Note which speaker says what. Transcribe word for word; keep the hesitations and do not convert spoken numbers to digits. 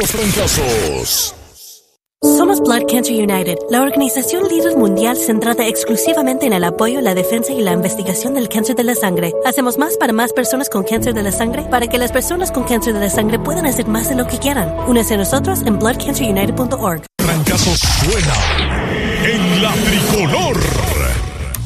Speaker 1: los trancazos.
Speaker 2: Somos Blood Cancer United, la organización líder mundial centrada exclusivamente en el apoyo, la defensa y la investigación del cáncer de la sangre. Hacemos más para más personas con cáncer de la sangre para que las personas con cáncer de la sangre puedan hacer más de lo que quieran. Únese a nosotros en blood cancer united punto org.
Speaker 1: Trancazos suena en la tricolor.